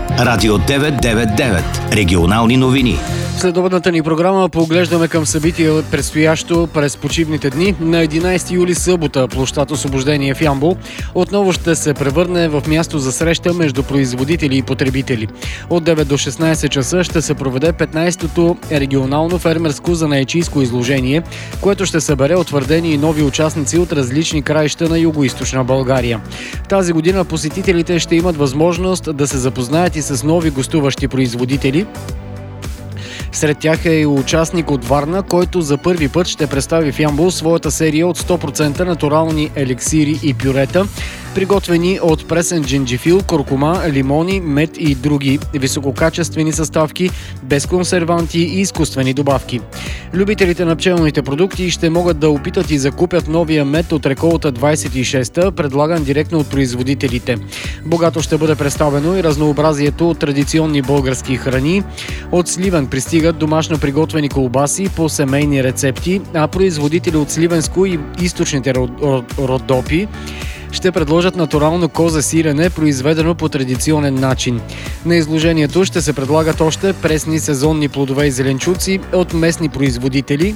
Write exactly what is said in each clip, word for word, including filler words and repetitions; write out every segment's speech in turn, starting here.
Радио деветстотин деветдесет и девет. Регионални новини. В следобедната ни програма поглеждаме към събития предстоящо през почивните дни. На единайсети юли, събота, площад Освобождение в Ямбол отново ще се превърне в място за среща между производители и потребители. От девет до шестнайсет часа ще се проведе петнайсетото регионално фермерско занаятчийско изложение, което ще събере утвърдени и нови участници от различни краища на югоизточна България. Тази година посетителите ще имат възможност да се запознаят и с нови гостуващи производители. Сред тях е и участник от Варна, който за първи път ще представи в Ямбол своята серия от сто процента натурални еликсири и пюрета, приготвени от пресен джинджифил, куркума, лимони, мед и други висококачествени съставки, без консерванти и изкуствени добавки. Любителите на пчелните продукти ще могат да опитат и закупят новия мед от реколта двайсет и шеста, предлаган директно от производителите. Богато ще бъде представено и разнообразието от традиционни български храни. От Сливен пристигат домашно приготвени колбаси по семейни рецепти, а производители от Сливенско и източните Родопи ще предложат натурално козе сирене, произведено по традиционен начин. На изложението ще се предлагат още пресни сезонни плодове и зеленчуци от местни производители,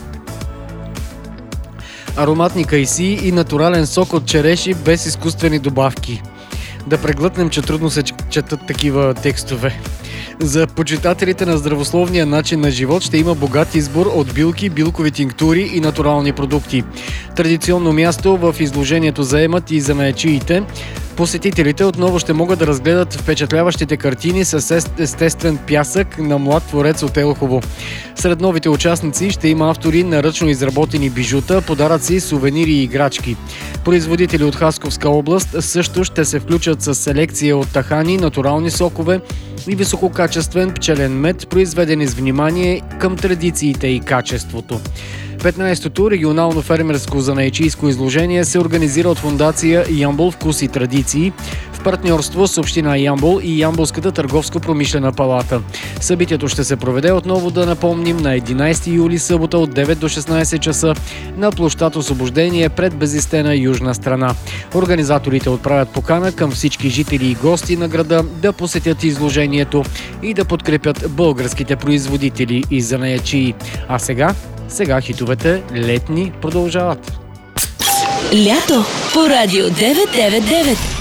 ароматни кайси и натурален сок от череши без изкуствени добавки. Да преглътнем, че трудно се четат такива текстове. За почитателите на здравословния начин на живот ще има богат избор от билки, билкови тинктури и натурални продукти. Традиционно място в изложението заемат и занаятчиите. Посетителите отново ще могат да разгледат впечатляващите картини с естествен пясък на млад творец от Елхово. Сред новите участници ще има автори на ръчно изработени бижута, подаръци, сувенири и играчки. Производители от Хасковска област също ще се включат с селекция от тахани, натурални сокове и висококачествен пчелен мед, произведени с внимание към традициите и качеството. петнайсетото регионално фермерско занаятчийско изложение се организира от фондация Ямбол вкус и традиции в партньорство с община Ямбол и Ямболската търговско-промишлена палата. Събитието ще се проведе, отново да напомним, на единайсети юли, събота, от девет до шестнайсет часа на площад Освобождение пред безистена южна страна. Организаторите отправят покана към всички жители и гости на града да посетят изложението и да подкрепят българските производители и занаятчии. А сега Сега хитовете летни продължават. Лято по Радио деветстотин деветдесет и девет.